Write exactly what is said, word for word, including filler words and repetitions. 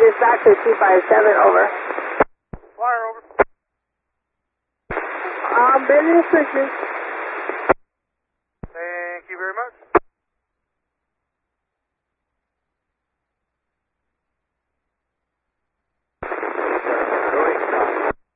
back to two five seven, over. Flyer, over. Um, been restricted. Thank you very much.